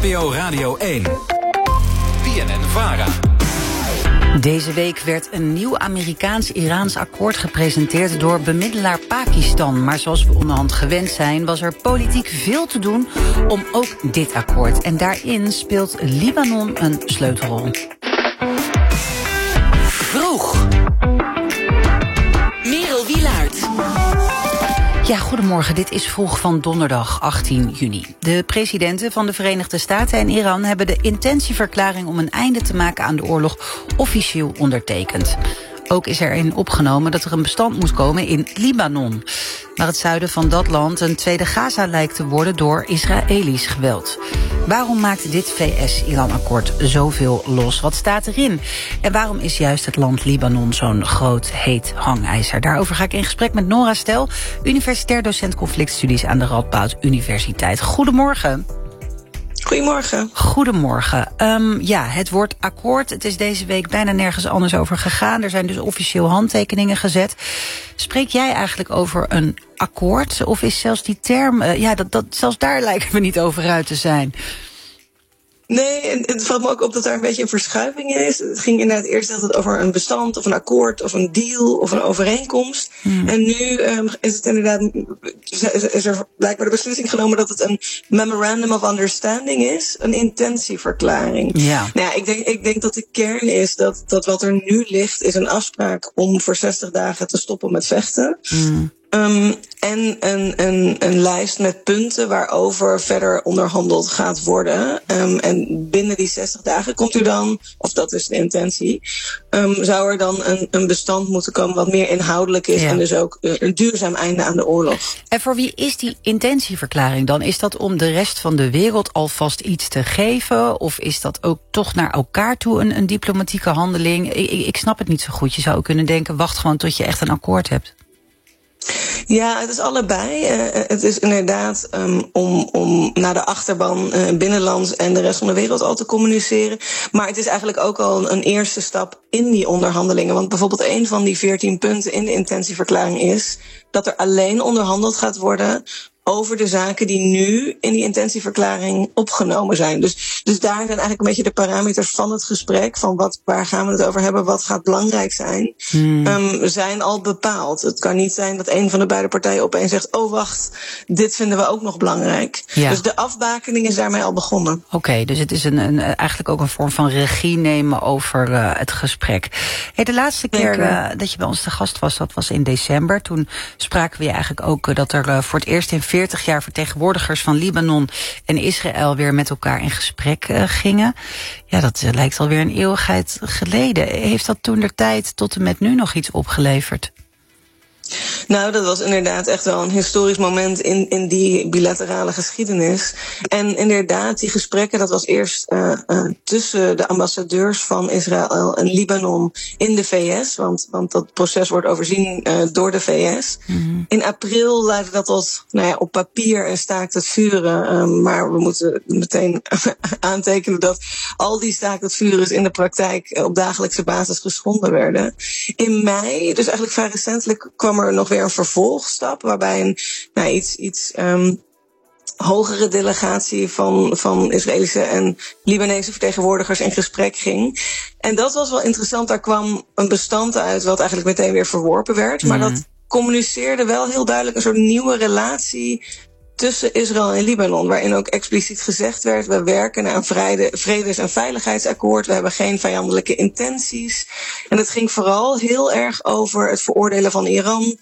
NPO Radio 1. BNN-VARA. Deze week werd een nieuw Amerikaans-Iraans akkoord gepresenteerd door bemiddelaar Pakistan. Maar zoals we onderhand gewend zijn, was er politiek veel te doen om ook dit akkoord. En daarin speelt Libanon een sleutelrol. Vroeg. Merel Wielaert. Ja, goedemorgen. Dit is Vroeg van donderdag 18 juni. De presidenten van de Verenigde Staten en Iran hebben de intentieverklaring om een einde te maken aan de oorlog officieel ondertekend. Ook is erin opgenomen dat er een bestand moet komen in Libanon, waar het zuiden van dat land een tweede Gaza lijkt te worden door Israëlisch geweld. Waarom maakt dit VS-Iran-akkoord zoveel los? Wat staat erin? En waarom is juist het land Libanon zo'n groot, heet hangijzer? Daarover ga ik in gesprek met Nora Stel, universitair docent conflictstudies aan de Radboud Universiteit. Goedemorgen. Goedemorgen. Goedemorgen. Ja, het woord akkoord. Het is deze week bijna nergens anders over gegaan. Er zijn dus officieel handtekeningen gezet. Spreek jij eigenlijk over een akkoord? Of is zelfs die term, zelfs daar lijken we niet over uit te zijn. Nee, en het valt me ook op dat daar een beetje een verschuiving is. Het ging inderdaad eerst altijd over een bestand of een akkoord of een deal of een overeenkomst. En nu is het inderdaad, is er blijkbaar de beslissing genomen dat het een memorandum of understanding is. Een intentieverklaring. Ja. Nou ja, ik denk dat de kern is dat wat er nu ligt is een afspraak om voor 60 dagen te stoppen met vechten. En een lijst met punten waarover verder onderhandeld gaat worden. En binnen die 60 dagen komt er dan, of dat is de intentie, zou er dan een bestand moeten komen wat meer inhoudelijk is. Ja. En dus ook een duurzaam einde aan de oorlog. En voor wie is die intentieverklaring dan? Is dat om de rest van de wereld alvast iets te geven? Of is dat ook toch naar elkaar toe een diplomatieke handeling? Ik snap het niet zo goed. Je zou ook kunnen denken, wacht gewoon tot je echt een akkoord hebt. Ja, het is allebei. Het is inderdaad om naar de achterban binnenlands en de rest van de wereld al te communiceren. Maar het is eigenlijk ook al een eerste stap in die onderhandelingen. Want bijvoorbeeld een van die 14 punten in de intentieverklaring is dat er alleen onderhandeld gaat worden over de zaken die nu in die intentieverklaring opgenomen zijn. Dus daar zijn eigenlijk een beetje de parameters van het gesprek, van waar gaan we het over hebben, wat gaat belangrijk zijn, zijn al bepaald. Het kan niet zijn dat een van de beide partijen opeens zegt, oh wacht, dit vinden we ook nog belangrijk. Ja. Dus de afbakening is daarmee al begonnen. Oké, dus het is eigenlijk ook een vorm van regie nemen over het gesprek. Hey, de laatste keer dat je bij ons te gast was, dat was in december. Toen spraken we je eigenlijk ook dat er voor het eerst in 40 jaar vertegenwoordigers van Libanon en Israël weer met elkaar in gesprek gingen. Ja, dat lijkt alweer een eeuwigheid geleden. Heeft dat toen der tijd tot en met nu nog iets opgeleverd? Nou, dat was inderdaad echt wel een historisch moment in die bilaterale geschiedenis. En inderdaad, die gesprekken, dat was eerst tussen de ambassadeurs van Israël en Libanon in de VS. Want dat proces wordt overzien door de VS. Mm-hmm. In april leidde dat tot, op papier een staakt het vuren. Maar we moeten meteen aantekenen dat al die staakt het vuren in de praktijk op dagelijkse basis geschonden werden. In mei, dus eigenlijk vrij recentelijk, kwam er nog weer een vervolgstap waarbij een iets hogere delegatie van Israëlische en Libanese vertegenwoordigers in gesprek ging. En dat was wel interessant. Daar kwam een bestand uit wat eigenlijk meteen weer verworpen werd. Maar dat communiceerde wel heel duidelijk een soort nieuwe relatie tussen Israël en Libanon, waarin ook expliciet gezegd werd, we werken naar een vredes- en veiligheidsakkoord, we hebben geen vijandelijke intenties. En het ging vooral heel erg over het veroordelen van Iran,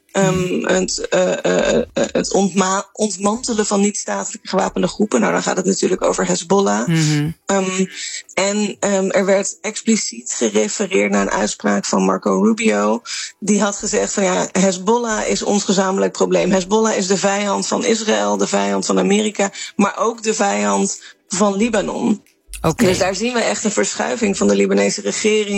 het ontmantelen van niet-statelijke gewapende groepen. Nou, dan gaat het natuurlijk over Hezbollah. Mm-hmm. Er werd expliciet gerefereerd naar een uitspraak van Marco Rubio. Die had gezegd van Hezbollah is ons gezamenlijk probleem. Hezbollah is de vijand van Israël, de vijand van Amerika, maar ook de vijand van Libanon. Okay. Dus daar zien we echt een verschuiving van de Libanese regering